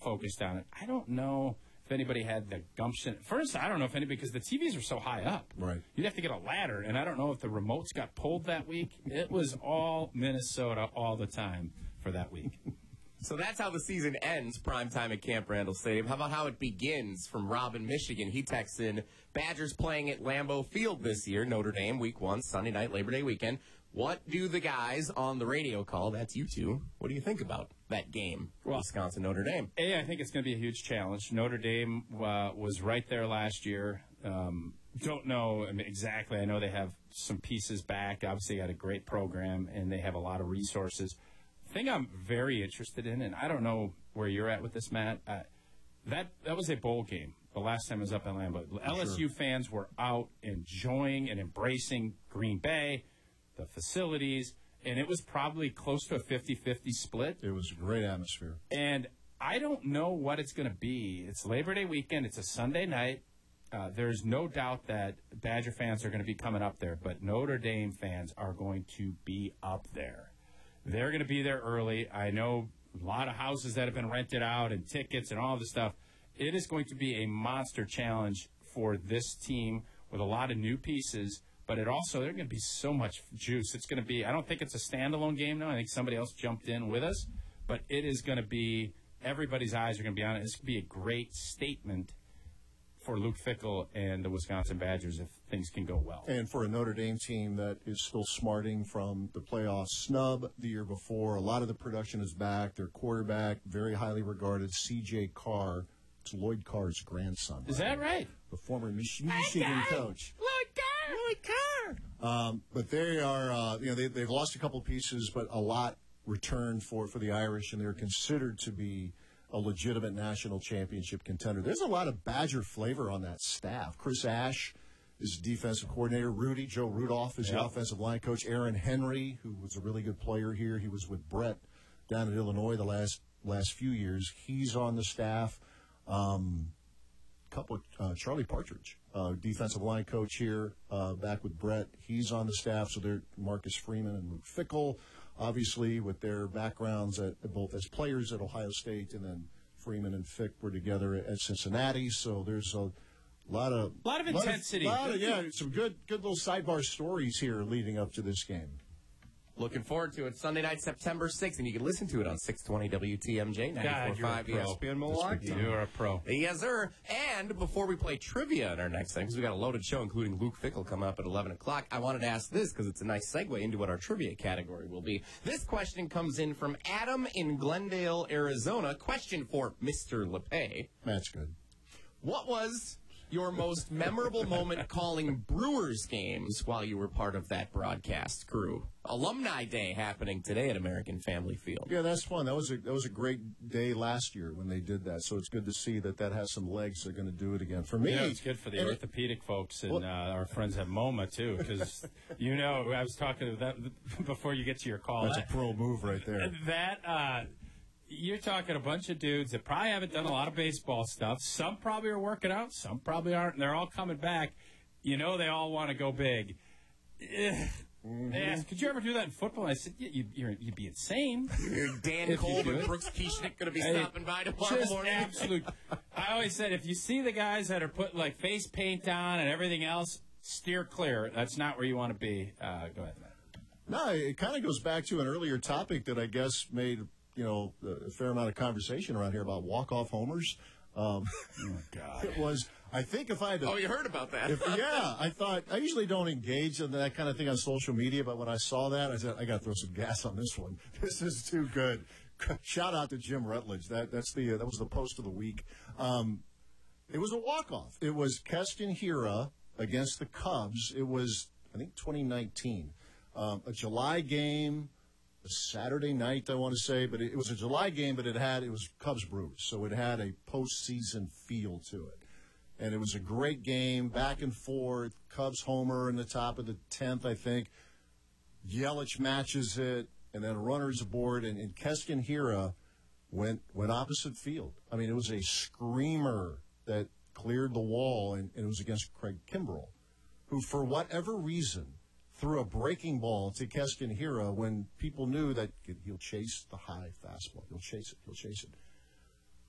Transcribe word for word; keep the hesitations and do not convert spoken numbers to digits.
focused on it. I don't know if anybody had the gumption. First, I don't know if anybody, because the T Vs are so high up. Right. You'd have to get a ladder, and I don't know if the remotes got pulled that week. It was all Minnesota all the time for that week. So that's how the season ends, primetime at Camp Randall Stadium. How about how it begins from Rob in Michigan? He texts in, Badgers playing at Lambeau Field this year, Notre Dame, week one, Sunday night, Labor Day weekend. What do the guys on the radio call, that's you two, what do you think about that game, well, Wisconsin-Notre Dame? A, I think it's going to be a huge challenge. Notre Dame uh, was right there last year. Um, don't know I mean, exactly. I know they have some pieces back. Obviously, got a great program, and they have a lot of resources. Thing I'm very interested in, and I don't know where you're at with this, Matt, uh, that that was a bowl game the last time I was up in Lambeau. L S U Sure. fans were out enjoying and embracing Green Bay, the facilities, and it was probably close to a fifty-fifty split. It was a great atmosphere. And I don't know what it's going to be. It's Labor Day weekend. It's a Sunday night. Uh, there's no doubt that Badger fans are going to be coming up there, but Notre Dame fans are going to be up there. They're going to be there early. I know a lot of houses that have been rented out and tickets and all this stuff. It is going to be a monster challenge for this team with a lot of new pieces, but it also, there's going to be so much juice. It's going to be, I don't think it's a standalone game now. I think somebody else jumped in with us, but it is going to be, everybody's eyes are going to be on it. It's going to be a great statement for Luke Fickell and the Wisconsin Badgers if things can go well. And for a Notre Dame team that is still smarting from the playoff snub the year before, a lot of the production is back. Their quarterback, very highly regarded, C J Carr. It's Lloyd Carr's grandson. Is that right? The former Mich- Michigan coach. Lloyd Carr! Lloyd Carr! Um, but they are, uh, you know, they, they've lost a couple pieces, but a lot returned for, for the Irish, and they're considered to be a legitimate national championship contender. There's a lot of Badger flavor on that staff. Chris Ash is defensive coordinator. Rudy, Joe Rudolph is yep. the offensive line coach. Aaron Henry, who was a really good player here. He was with Brett down in Illinois the last last few years. He's on the staff. Um, couple of, uh, Charlie Partridge, uh, defensive line coach here, uh, back with Brett. He's on the staff. So they're Marcus Freeman and Luke Fickell, obviously with their backgrounds at both as players at Ohio State, and then Freeman and Fick were together at Cincinnati. So there's a lot of a lot of intensity. Lot of, lot of, yeah, some good good little sidebar stories here leading up to this game. Looking forward to it. Sunday night, September sixth, and you can listen to it on six twenty W T M J, ninety-four point five E S P N Milwaukee. You're a pro. Yes, sir. And before we play trivia in our next thing, because we got a loaded show, including Luke Fickell coming up at eleven o'clock, I wanted to ask this because it's a nice segue into what our trivia category will be. This question comes in from Adam in Glendale, Arizona. Question for Mister LePay. That's good. What was your most memorable moment calling Brewers games while you were part of that broadcast crew? Alumni Day happening today at American Family Field. Yeah, that's fun. That was a that was a great day last year when they did that. So it's good to see that that has some legs. They're going to do it again. For me, yeah, it's good for the orthopedic folks and uh, our friends at MoMA too, because you know I was talking to that before you get to your call. That's that, a pro move right there. That. Uh, You're talking a bunch of dudes that probably haven't done a lot of baseball stuff. Some probably are working out. Some probably aren't, and they're all coming back. You know they all want to go big. Mm-hmm. They asked, could you ever do that in football? I said, yeah, you, you're, you'd be insane. Dan Cole and Brooks Kieschnick going to be hey, stopping by tomorrow just morning. Absolute. I always said, if you see the guys that are putting like face paint on and everything else, steer clear. That's not where you want to be. Uh, go ahead, Matt. No, it kind of goes back to an earlier topic that I guess made you know, a fair amount of conversation around here about walk-off homers. Um, oh, God. It was, I think if I had to... Oh, you heard about that. If, yeah, I thought, I usually don't engage in that kind of thing on social media, but when I saw that, I said, I got to throw some gas on this one. This is too good. Shout out to Jim Rutledge. That that's the uh, that was the post of the week. Um, it was a walk-off. It was Keston Hiura against the Cubs. It was, I think, twenty nineteen. Um, a July game... A Saturday night, I want to say, but it, it was a July game, but it had, it was Cubs Brewers, so it had a postseason feel to it. And it was a great game, back and forth, Cubs homer in the top of the tenth, I think. Yelich matches it, and then runners aboard, and, and Keston Hiura went, went opposite field. I mean, it was a screamer that cleared the wall, and, and it was against Craig Kimbrell, who, for whatever reason, threw a breaking ball to Keston Hiura when people knew that he'll chase the high fastball. He'll chase it. He'll chase it.